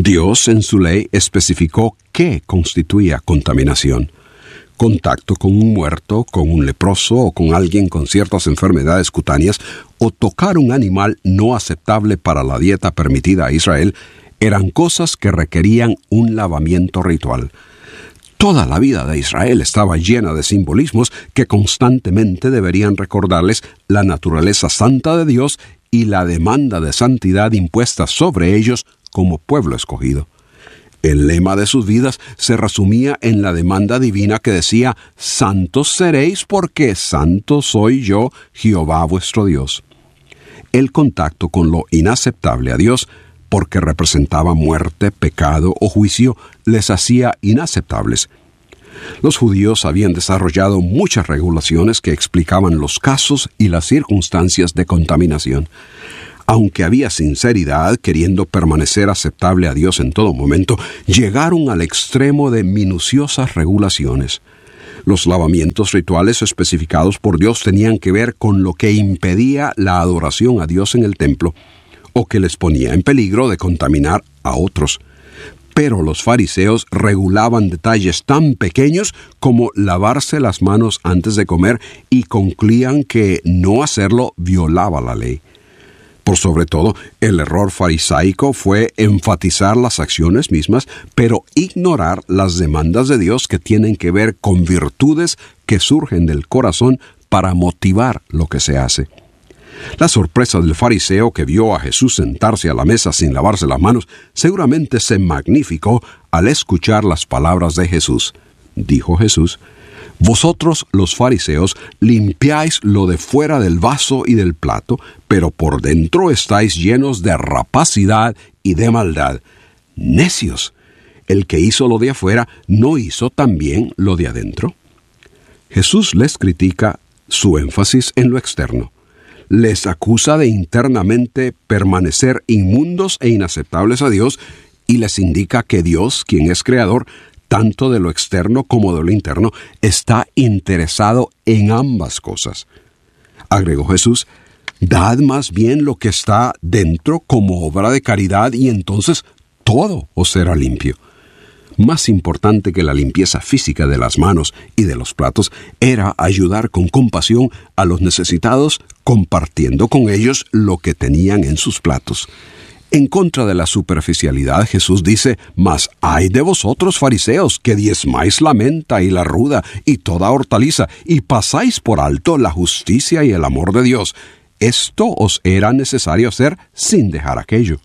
Dios en su ley especificó qué constituía contaminación. Contacto con un muerto, con un leproso o con alguien con ciertas enfermedades cutáneas, o tocar un animal no aceptable para la dieta permitida a Israel, eran cosas que requerían un lavamiento ritual. Toda la vida de Israel estaba llena de simbolismos que constantemente deberían recordarles la naturaleza santa de Dios y la demanda de santidad impuesta sobre ellos como pueblo escogido. El lema de sus vidas se resumía en la demanda divina que decía: «Santos seréis porque santo soy yo, Jehová vuestro Dios». El contacto con lo inaceptable a Dios, porque representaba muerte, pecado o juicio, les hacía inaceptables. Los judíos habían desarrollado muchas regulaciones que explicaban los casos y las circunstancias de contaminación. Aunque había sinceridad queriendo permanecer aceptable a Dios en todo momento, llegaron al extremo de minuciosas regulaciones. Los lavamientos rituales especificados por Dios tenían que ver con lo que impedía la adoración a Dios en el templo, o que les ponía en peligro de contaminar a otros. Pero los fariseos regulaban detalles tan pequeños como lavarse las manos antes de comer y concluían que no hacerlo violaba la ley. Por sobre todo, el error farisaico fue enfatizar las acciones mismas, pero ignorar las demandas de Dios que tienen que ver con virtudes que surgen del corazón para motivar lo que se hace. La sorpresa del fariseo que vio a Jesús sentarse a la mesa sin lavarse las manos seguramente se magnificó al escuchar las palabras de Jesús. Dijo Jesús: «Vosotros, los fariseos, limpiáis lo de fuera del vaso y del plato, pero por dentro estáis llenos de rapacidad y de maldad. Necios, el que hizo lo de afuera, ¿no hizo también lo de adentro?». Jesús les critica su énfasis en lo externo. Les acusa de internamente permanecer inmundos e inaceptables a Dios y les indica que Dios, quien es creador, tanto de lo externo como de lo interno, está interesado en ambas cosas. Agregó Jesús: «Dad más bien lo que está dentro como obra de caridad y entonces todo os será limpio». Más importante que la limpieza física de las manos y de los platos era ayudar con compasión a los necesitados, compartiendo con ellos lo que tenían en sus platos. En contra de la superficialidad, Jesús dice: «Mas ay de vosotros, fariseos, que diezmáis la menta y la ruda y toda hortaliza, y pasáis por alto la justicia y el amor de Dios. Esto os era necesario hacer sin dejar aquello».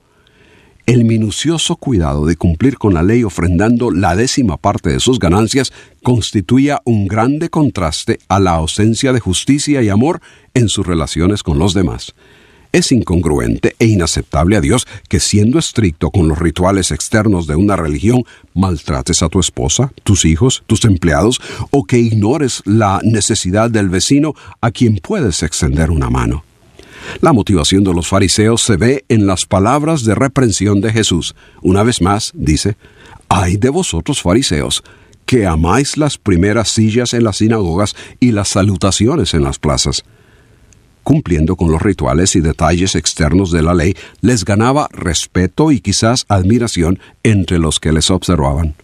El minucioso cuidado de cumplir con la ley ofrendando la 10ª parte de sus ganancias constituía un grande contraste a la ausencia de justicia y amor en sus relaciones con los demás. Es incongruente e inaceptable a Dios que, siendo estricto con los rituales externos de una religión, maltrates a tu esposa, tus hijos, tus empleados, o que ignores la necesidad del vecino a quien puedes extender una mano. La motivación de los fariseos se ve en las palabras de reprensión de Jesús. Una vez más, dice: «Ay de vosotros, fariseos, que amáis las primeras sillas en las sinagogas y las salutaciones en las plazas». Cumpliendo con los rituales y detalles externos de la ley, les ganaba respeto y quizás admiración entre los que les observaban.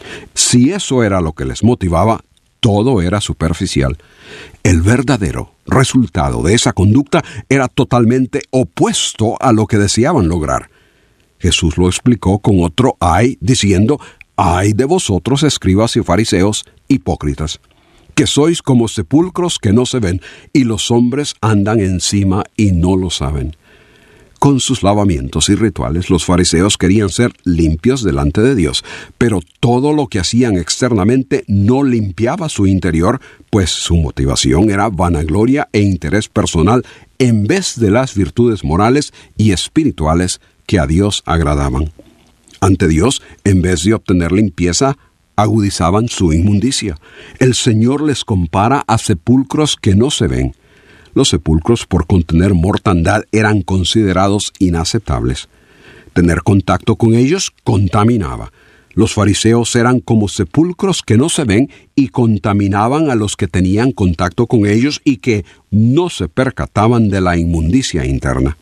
Si eso era lo que les motivaba, todo era superficial. El verdadero resultado de esa conducta era totalmente opuesto a lo que deseaban lograr. Jesús lo explicó con otro ay, diciendo: «Ay de vosotros, escribas y fariseos, hipócritas, que sois como sepulcros que no se ven, y los hombres andan encima y no lo saben». Con sus lavamientos y rituales, los fariseos querían ser limpios delante de Dios, pero todo lo que hacían externamente no limpiaba su interior, pues su motivación era vanagloria e interés personal en vez de las virtudes morales y espirituales que a Dios agradaban. Ante Dios, en vez de obtener limpieza, agudizaban su inmundicia. El Señor les compara a sepulcros que no se ven. Los sepulcros, por contener mortandad, eran considerados inaceptables. Tener contacto con ellos contaminaba. Los fariseos eran como sepulcros que no se ven y contaminaban a los que tenían contacto con ellos y que no se percataban de la inmundicia interna.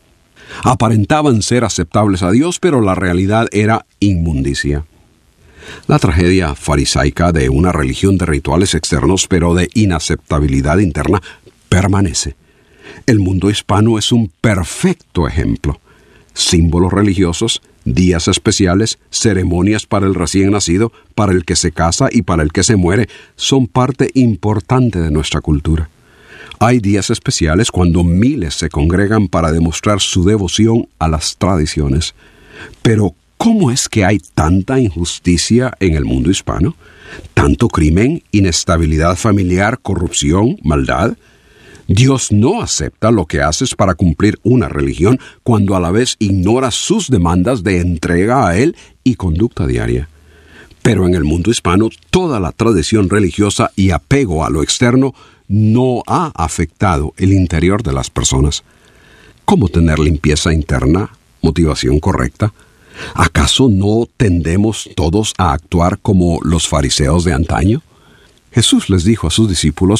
Aparentaban ser aceptables a Dios, pero la realidad era inmundicia. La tragedia farisaica de una religión de rituales externos, pero de inaceptabilidad interna, permanece. El mundo hispano es un perfecto ejemplo. Símbolos religiosos, días especiales, ceremonias para el recién nacido, para el que se casa y para el que se muere, son parte importante de nuestra cultura. Hay días especiales cuando miles se congregan para demostrar su devoción a las tradiciones. Pero, ¿cómo es que hay tanta injusticia en el mundo hispano? ¿Tanto crimen, inestabilidad familiar, corrupción, maldad? Dios no acepta lo que haces para cumplir una religión cuando a la vez ignora sus demandas de entrega a Él y conducta diaria. Pero en el mundo hispano, toda la tradición religiosa y apego a lo externo no ha afectado el interior de las personas. ¿Cómo tener limpieza interna, motivación correcta? ¿Acaso no tendemos todos a actuar como los fariseos de antaño? Jesús les dijo a sus discípulos